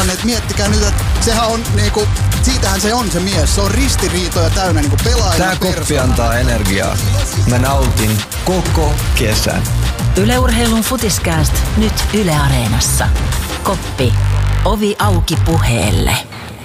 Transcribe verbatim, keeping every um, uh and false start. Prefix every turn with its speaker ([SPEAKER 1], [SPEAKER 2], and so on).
[SPEAKER 1] tilanne, että miettikää nyt, että sehän on niinku, siitähän se on se mies. Se on ristiriitoja täynnä niinku pelaajana.
[SPEAKER 2] Tää koppi antaa energiaa. Mä nautin koko kesän.
[SPEAKER 3] Yle Urheilun Futiskääst nyt Yle Areenassa. Koppi. Ovi auki puheelle.